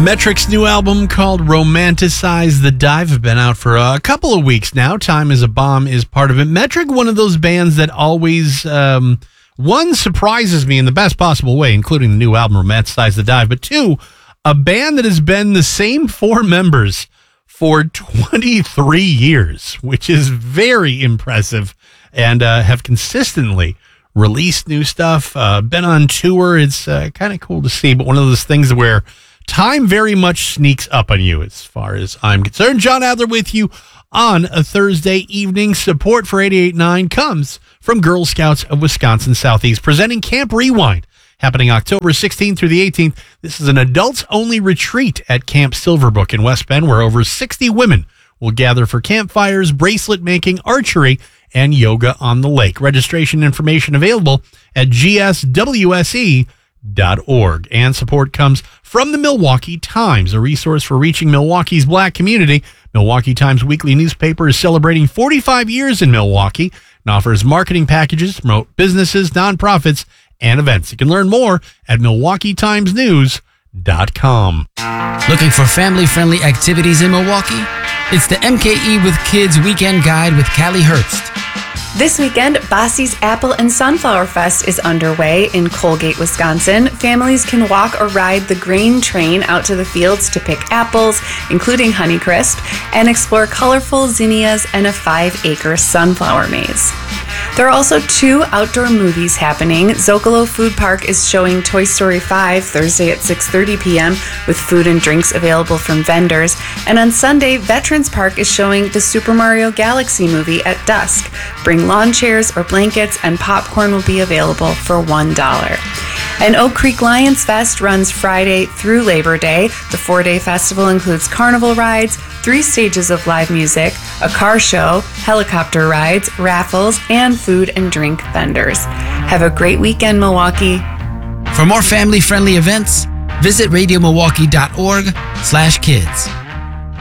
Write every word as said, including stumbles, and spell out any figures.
Metric's new album called Romanticize the Dive have been out for a couple of weeks now. Time is a Bomb is part of it. Metric, one of those bands that always, um, one, surprises me in the best possible way, including the new album Romanticize the Dive, but two, a band that has been the same four members for twenty-three years, which is very impressive, and uh, have consistently released new stuff, uh, been on tour. It's uh, kind of cool to see, but one of those things where time very much sneaks up on you as far as I'm concerned. John Adler with you on a Thursday evening. Support for eighty-eight point nine comes from Girl Scouts of Wisconsin Southeast, presenting Camp Rewind, happening October sixteenth through the eighteenth. This is an adults-only retreat at Camp Silverbrook in West Bend, where over sixty women will gather for campfires, bracelet making, archery, and yoga on the lake. Registration information available at g s w s e dot org. And support comes from the Milwaukee Times, a resource for reaching Milwaukee's Black community. Milwaukee Times weekly newspaper is celebrating forty-five years in Milwaukee and offers marketing packages to promote businesses, nonprofits, and events. You can learn more at milwaukee times news dot com. Looking for family-friendly activities in Milwaukee? It's the M K E with Kids Weekend Guide with Callie Herbst. This weekend, Bossy's Apple and Sunflower Fest is underway in Colgate, Wisconsin. Families can walk or ride the grain train out to the fields to pick apples, including Honeycrisp, and explore colorful zinnias and a five-acre sunflower maze. There are also two outdoor movies happening. Zocalo Food Park is showing Toy Story five Thursday at six thirty p.m. with food and drinks available from vendors. And on Sunday, Veterans Park is showing the Super Mario Galaxy movie at dusk. Bring lawn chairs or blankets, and popcorn will be available for one dollar. And Oak Creek Lions Fest runs Friday through Labor Day. The four-day festival includes carnival rides, three stages of live music, a car show, helicopter rides, raffles, and food and drink vendors. Have a great weekend, Milwaukee. For more family-friendly events, visit radio milwaukee dot org slash kids.